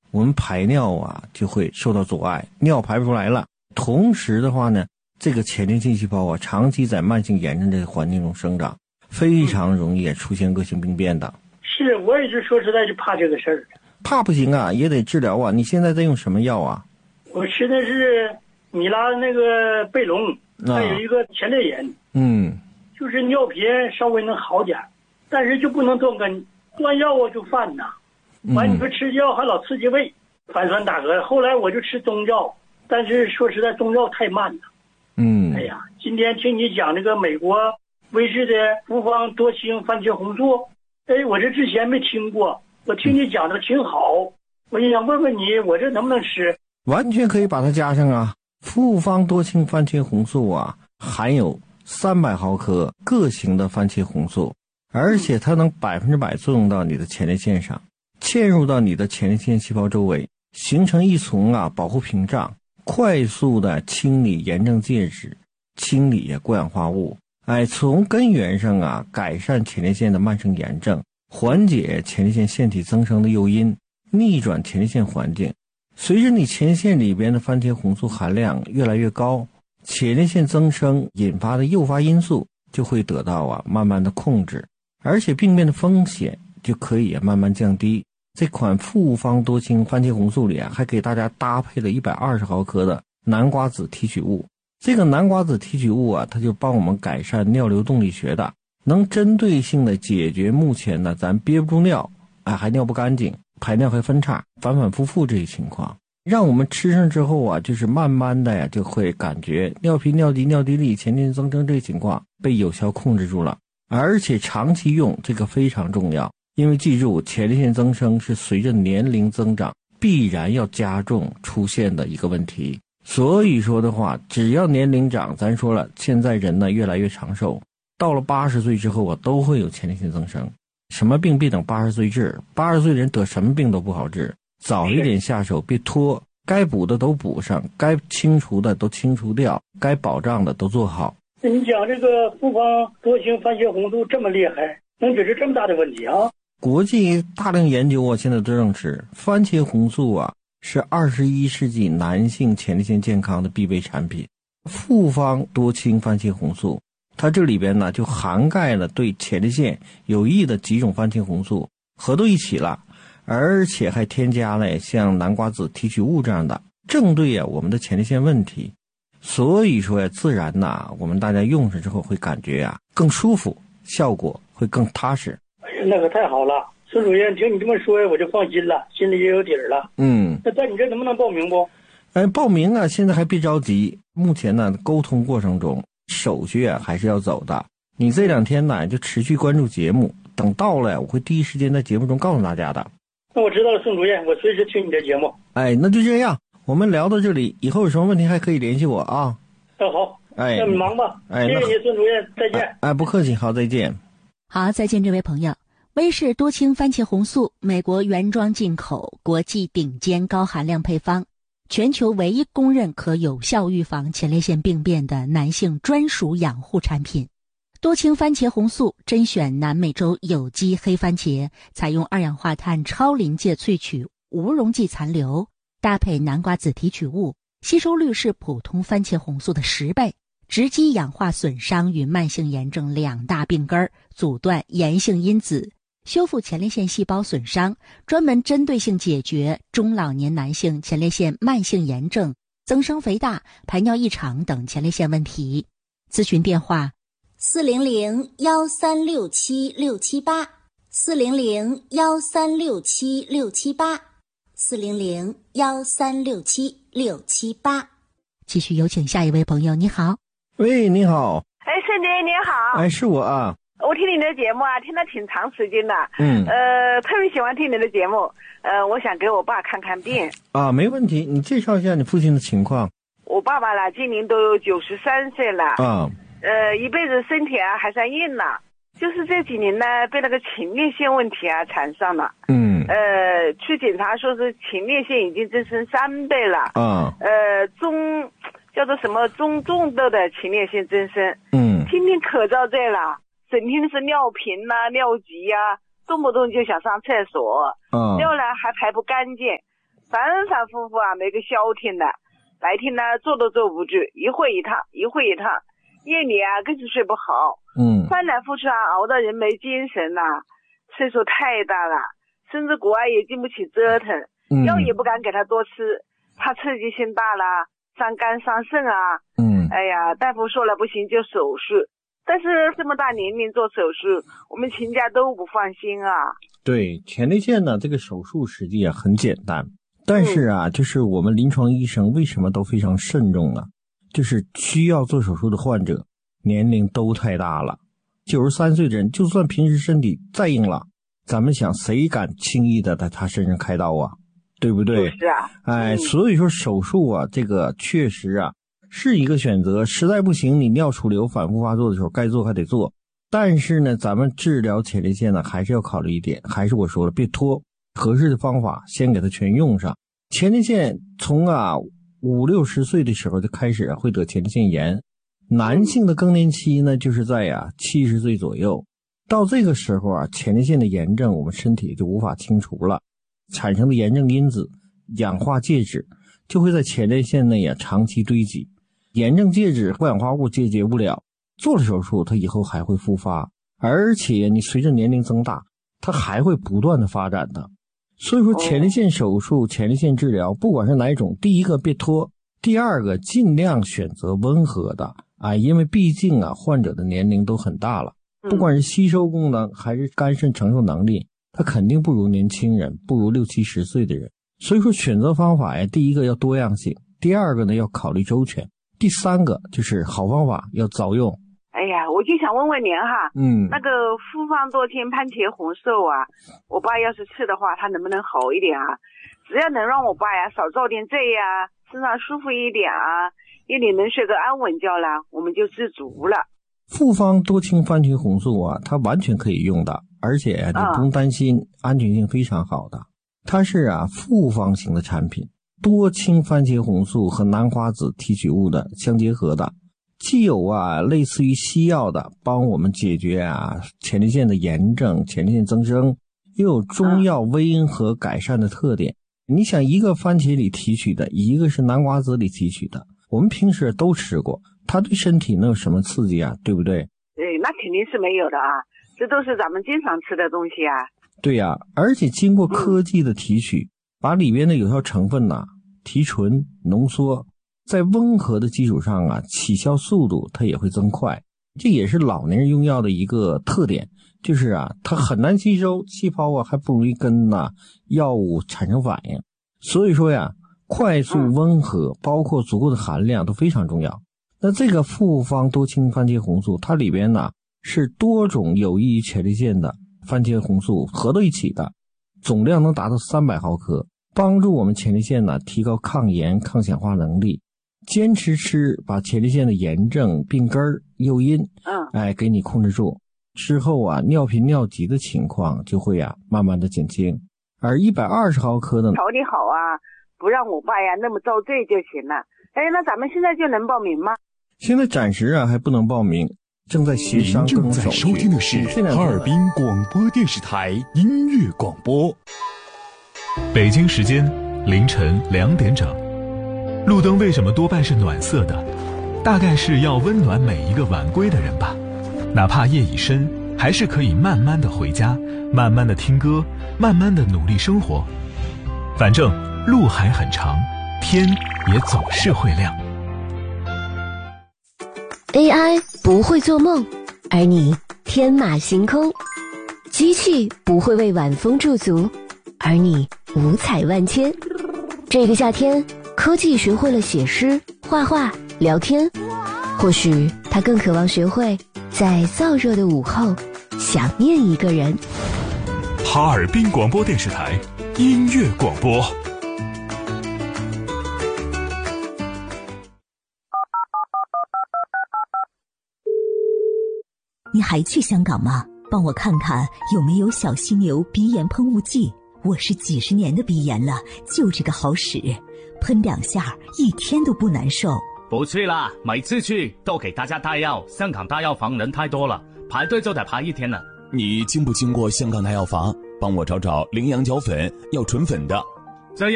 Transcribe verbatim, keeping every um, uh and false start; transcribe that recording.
我们排尿啊就会受到阻碍，尿排不出来了。同时的话呢，这个前列腺细胞啊长期在慢性炎症这个环境中生长，非常容易出现恶性病变的。 是，我也是说实在是怕这个事儿。 怕不行啊，也得治疗啊。你现在在用什么药啊？ 我吃的是米拉那个贝隆，还有一个前列炎。嗯，就是尿频稍微能好点，但是就不能断根，断药啊就犯呐。完，你说吃药还老刺激胃，反酸打嗝。后来我就吃中药，但是说实在，中药太慢了。嗯，哎呀，今天听你讲这个美国威士的复方多清番茄红素，哎，我这之前没听过，我听你讲的挺好，我也想问问你，我这能不能吃？ 完全可以把它加上啊。复方多清番茄红素啊，含有三百毫克各型的番茄红素，而且它能百分之百作用到你的前列腺上，嵌入到你的前列腺细胞周围，形成一层啊保护屏障，快速的清理炎症介质，清理过氧化物，哎，从根源上啊改善前列腺的慢性炎症，缓解前列腺腺体增生的诱因，逆转前列腺环境。随着你前列腺里边的番茄红素含量越来越高，前列腺增生引发的诱发因素就会得到啊慢慢的控制，而且病变的风险就可以慢慢降低。这款复方多清番茄红素里啊，还给大家搭配了一百二十毫克的南瓜子提取物。这个南瓜子提取物啊，它就帮我们改善尿流动力学的，能针对性的解决目前呢咱憋不住尿，哎，还尿不干净，排尿还分叉，反反复复这些情况。让我们吃上之后啊，就是慢慢的呀，就会感觉尿频、尿急、尿滴沥、前列腺增生这些情况被有效控制住了。而且长期用这个非常重要，因为记住，前列腺增生是随着年龄增长必然要加重出现的一个问题。所以说的话，只要年龄长，咱说了，现在人呢越来越长寿，到了八十岁之后啊，都会有前列腺增生。什么病别等八十岁治，八十岁人得什么病都不好治，早一点下手，别拖，该补的都补上，该清除的都清除掉，该保障的都做好。 那你讲这个复方多清番茄红素这么厉害，能解决这么大的问题啊？ 国际大量研究啊，现在都证实，番茄红素啊是二十一世纪男性前列腺健康的必备产品。复方多清番茄红素，它这里边呢就涵盖了对前列腺有益的几种番茄红素，合到一起了，而且还添加了像南瓜子提取物这样的，正对啊我们的前列腺问题。所以说呀，自然呐，我们大家用上之后会感觉呀更舒服，效果会更踏实。 哎呀，那可太好了，孙主任，听你这么说我就放心了，心里也有底儿了。嗯，那在你这能不能报名不？ 哎，报名啊，现在还别着急，目前呢沟通过程中，手续啊还是要走的。你这两天呢就持续关注节目，等到了我会第一时间在节目中告诉大家的。 那我知道了，孙主任，我随时听你的节目。 哎，那就这样。我们聊到这里，以后有什么问题还可以联系我啊。 那好， 哎， 那你忙吧。哎，谢谢你，孙主任，再见。 哎，不客气，好，再见。 好，再见，这位朋友。威士多清番茄红素，美国原装进口，国际顶尖高含量配方，全球唯一公认可有效预防前列腺病变的男性专属养护产品。多清番茄红素甄选南美洲有机黑番茄，采用二氧化碳超临界萃取无溶剂残留，搭配南瓜子提取物，吸收率是普通番茄红素的十倍，直击氧化损伤与慢性炎症两大病根，阻断炎性因子，修复前列腺细胞损伤，专门针对性解决中老年男性前列腺慢性炎症、增生肥大、排尿异常等前列腺问题。咨询电话四零零幺三六七六七八，四零零幺三六七六七八，四零零幺三六七六七八。 继续有请下一位朋友。你好。 喂，你好。 哎，孙姐你好。 哎，是我啊。 我听你的节目啊，听了挺长时间的。 嗯。 呃，特别喜欢听你的节目。呃，我想给我爸看看病。 啊，没问题。你介绍一下你父亲的情况。 我爸爸呢，今年都九十三岁了。 啊。 呃，一辈子身体啊还算硬朗，就是这几年呢，被那个前列腺问题啊缠上了。嗯。呃，去检查说是前列腺已经增生三倍了。啊。呃，中叫做什么中重度的前列腺增生。嗯。天天可遭罪了，整天是尿频呐、啊、尿急呀、啊，动不动就想上厕所。嗯。尿呢还排不干净。 反反复复啊，没个消停的。白天呢坐都坐不住，一会一趟，一会一趟，夜里啊更是睡不好。嗯，翻来覆去啊，熬得人没精神呐、啊。岁数太大了，甚至国外也经不起折腾，嗯、药也不敢给他多吃，怕刺激性大了，伤肝伤肾啊。嗯，哎呀，大夫说了不行就手术，但是这么大年龄做手术，我们全家都不放心啊。 对，前列腺呢，这个手术实际啊很简单，但是啊，嗯、就是我们临床医生为什么都非常慎重呢？就是需要做手术的患者年龄都太大了。九十三岁的人，就算平时身体再硬朗，咱们想谁敢轻易的在他身上开刀啊？对不对？ 是啊。 哎，所以说手术啊，这个确实啊是一个选择。实在不行，你尿储留反复发作的时候，该做还得做。但是呢，咱们治疗前列腺呢，还是要考虑一点，还是我说了，别拖，合适的方法先给它全用上。前列腺从啊五六十岁的时候就开始啊会得前列腺炎。男性的更年期呢，就是在呀七十岁左右，到这个时候啊，前列腺的炎症我们身体就无法清除了，产生的炎症因子氧化介质就会在前列腺内啊长期堆积，炎症介质和氧化物解决不了，做了手术它以后还会复发，而且你随着年龄增大，它还会不断的发展的。所以说前列腺手术、前列腺治疗，不管是哪一种，第一个别拖，第二个尽量选择温和的。啊，因为毕竟啊，患者的年龄都很大了，不管是吸收功能还是肝肾承受能力，他肯定不如年轻人，不如六七十岁的人。所以说选择方法呀，第一个要多样性，第二个呢要考虑周全，第三个就是好方法要早用。 哎呀，我就想问问您哈，嗯，那个复方多氢番茄红素啊，我爸要是吃的话，他能不能好一点啊？只要能让我爸呀少遭点罪呀，身上舒服一点啊，夜里能睡个安稳觉了，我们就知足了。 复方多氢番茄红素啊，它完全可以用的，而且你不用担心，安全性非常好的。它是啊复方型的产品，多氢番茄红素和南瓜子提取物的相结合的，既有啊类似于西药的帮我们解决啊前列腺的炎症、前列腺增生，又有中药微温和改善的特点。你想，一个番茄里提取的，一个是南瓜子里提取的，我们平时都吃过，它对身体能有什么刺激啊？对不对？ 对，那肯定是没有的啊，这都是咱们经常吃的东西啊。 对呀、啊，而且经过科技的提取，嗯、把里边的有效成分呐、啊、提纯浓缩，在温和的基础上啊，起效速度它也会增快。这也是老年人用药的一个特点，就是啊，它很难吸收，气泡啊还不容易跟呐、啊、药物产生反应。所以说呀，快速温和，包括足够的含量都非常重要。那这个复方多氢番茄红素，它里边呢是多种有益于前列腺的番茄红素合到一起的，总量能达到三百毫克，帮助我们前列腺呢提高抗炎抗氧化能力。坚持吃，把前列腺的炎症、病根儿、诱因，嗯，哎，给你控制住之后啊，尿频尿急的情况就会啊慢慢的减轻。而一百二十毫克的调理好啊，不让我爸呀那么遭罪就行了。哎，那咱们现在就能报名吗？ 现在暂时啊还不能报名，正在协商各种手续。 您正在收听的是哈尔滨广播电视台音乐广播。北京时间凌晨两点整。路灯为什么多半是暖色的？大概是要温暖每一个晚归的人吧。哪怕夜已深，还是可以慢慢的回家，慢慢的听歌，慢慢的努力生活。反正路还很长，天也总是会亮。 A I 不会做梦，而你天马行空；机器不会为晚风驻足，而你五彩万千。这个夏天，科技学会了写诗、画画、聊天，或许它更渴望学会在燥热的午后想念一个人。 哈尔滨广播电视台音乐广播。 你还去香港吗？帮我看看有没有小犀牛鼻炎喷雾剂，我是几十年的鼻炎了，就这个好使，喷两下一天都不难受。 不去啦，每次去都给大家带药，香港大药房人太多了，排队就得排一天了。 你经不经过香港大药房？帮我找找羚羊角粉，要纯粉的，